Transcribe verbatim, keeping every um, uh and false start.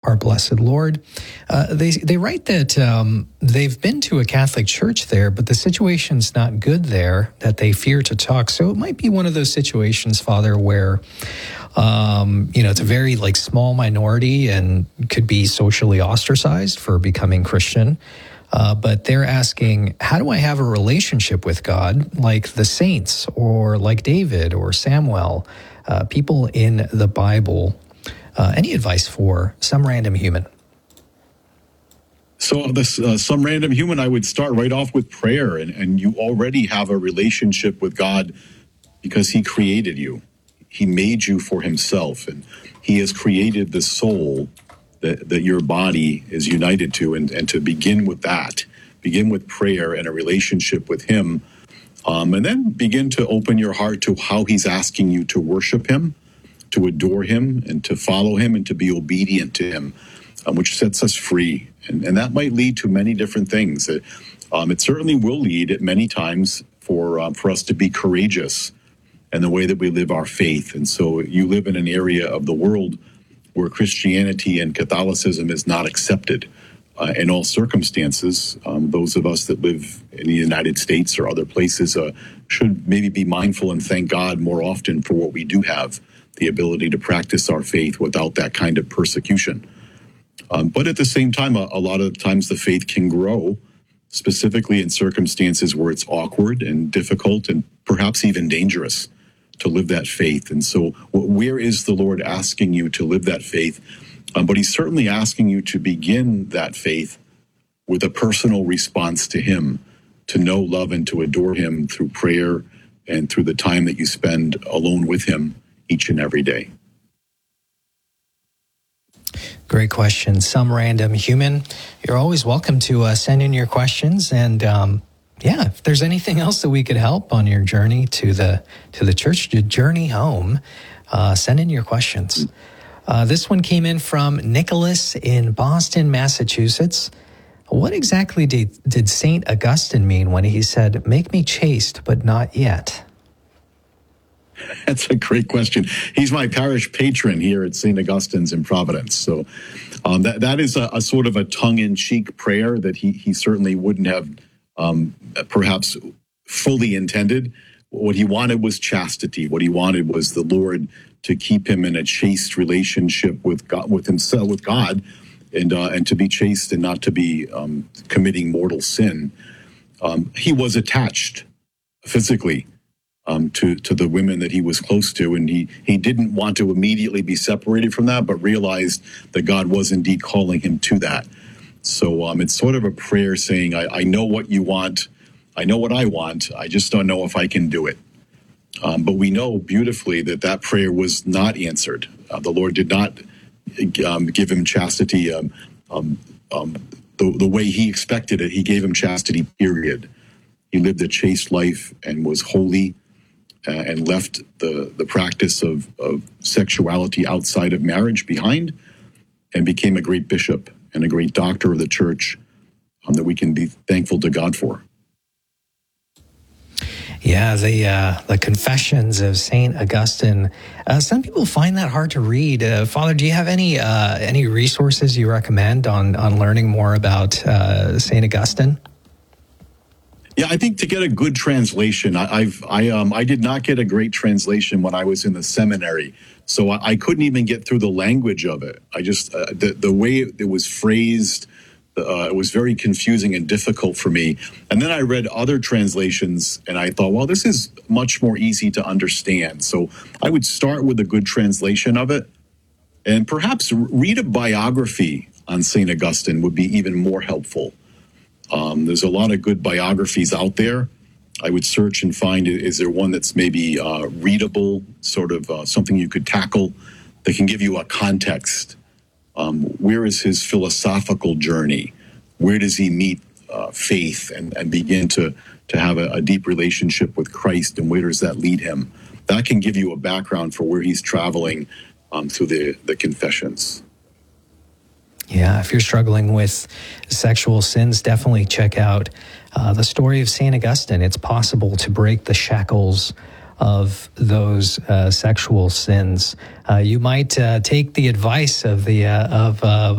our blessed Lord. Uh, they they write that um, they've been to a Catholic church there, but the situation's not good there, that they fear to talk. So it might be one of those situations, Father, where um, you know it's a very like small minority and could be socially ostracized for becoming Christian. Uh, but they're asking, how do I have a relationship with God like the saints or like David or Samuel, uh, people in the Bible? Uh, any advice for some random human? So this uh, some random human, I would start right off with prayer. And, and you already have a relationship with God because he created you. He made you for himself. And he has created the soul that, that your body is united to, and, and to begin with that, begin with prayer and a relationship with him, um, and then begin to open your heart to how he's asking you to worship him, to adore him, and to follow him, and to be obedient to him, um, which sets us free. And, and that might lead to many different things. It, um, it certainly will lead at many times for, um, for us to be courageous in the way that we live our faith. And so you live in an area of the world where Christianity and Catholicism is not accepted uh, in all circumstances. Um, those of us that live in the United States or other places uh, should maybe be mindful and thank God more often for what we do have, the ability to practice our faith without that kind of persecution. Um, but at the same time, a, a lot of times the faith can grow, specifically in circumstances where it's awkward and difficult and perhaps even dangerous to live that faith. And so where is the Lord asking you to live that faith? Um, but he's certainly asking you to begin that faith with a personal response to him, to know, love, and to adore him through prayer and through the time that you spend alone with him each and every day. Great question. Some random human. You're always welcome to uh, send in your questions, and um, yeah, if there's anything else that we could help on your journey to the to the church, your journey home, uh, send in your questions. Uh, this one came in from Nicholas in Boston, Massachusetts. What exactly did, did Saint Augustine mean when he said, "Make me chaste, but not yet"? That's a great question. He's my parish patron here at Saint Augustine's in Providence. So um, that that is a, a sort of a tongue-in-cheek prayer that he he certainly wouldn't have um, perhaps fully intended. What he wanted was chastity. What he wanted was the Lord to keep him in a chaste relationship with God, with himself, with God, and uh, and to be chaste and not to be um, committing mortal sin. Um, he was attached physically Um, to, to the women that he was close to. And he, he didn't want to immediately be separated from that, but realized that God was indeed calling him to that. So um, it's sort of a prayer saying, I, I know what you want. I know what I want. I just don't know if I can do it. Um, but we know beautifully that that prayer was not answered. Uh, the Lord did not um, give him chastity um, um, um, the, the way he expected it. He gave him chastity, period. He lived a chaste life and was holy, Uh, and left the, the practice of, of sexuality outside of marriage behind, and became a great bishop and a great doctor of the church um, that we can be thankful to God for. Yeah, the uh, the Confessions of Saint Augustine. Uh, some people find that hard to read. Uh, Father, do you have any uh, any resources you recommend on on learning more about uh, Saint Augustine? Yeah, I think to get a good translation, I, I've I um I did not get a great translation when I was in the seminary, so I, I couldn't even get through the language of it. I just uh, the the way it was phrased, uh, it was very confusing and difficult for me. And then I read other translations, and I thought, well, this is much more easy to understand. So I would start with a good translation of it, and perhaps read a biography on Saint Augustine would be even more helpful. Um, there's a lot of good biographies out there. I would search and find, is there one that's maybe uh, readable, sort of uh, something you could tackle that can give you a context. Um, where is his philosophical journey? Where does he meet uh, faith and, and begin to, to have a, a deep relationship with Christ, and where does that lead him? That can give you a background for where he's traveling um, through the, the Confessions. Yeah, if you're struggling with sexual sins, definitely check out uh, the story of Saint Augustine. It's possible to break the shackles of those uh, sexual sins. Uh, you might uh, take the advice of the uh, of uh,